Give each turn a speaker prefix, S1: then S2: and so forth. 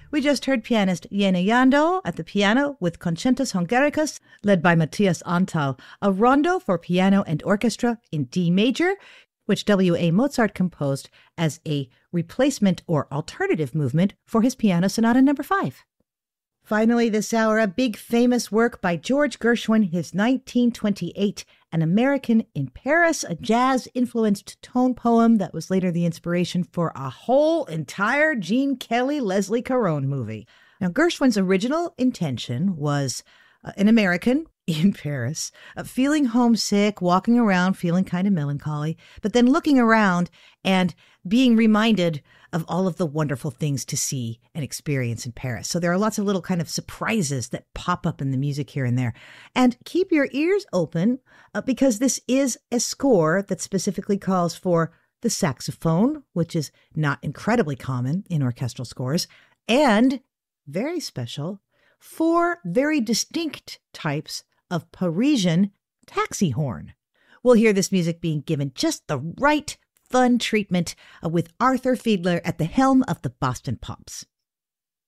S1: We just heard pianist Jene Jandl at the piano with Concertus Hungaricus, led by Matthias Antal, a rondo for piano and orchestra in D major, which W.A. Mozart composed as a replacement or alternative movement for his Piano Sonata No. 5. Finally this hour, a big famous work by George Gershwin, his 1928 An American in Paris, a jazz-influenced tone poem that was later the inspiration for a whole entire Gene Kelly-Leslie Caron movie. Now, Gershwin's original intention was an American in Paris, feeling homesick, walking around, feeling kind of melancholy, but then looking around and being reminded of all of the wonderful things to see and experience in Paris. So there are lots of little kind of surprises that pop up in the music here and there. And keep your ears open because this is a score that specifically calls for the saxophone, which is not incredibly common in orchestral scores, and very special, 4 very distinct types of Parisian taxi horn. We'll hear this music being given just the right fun treatment with Arthur Fiedler at the helm of the Boston Pops.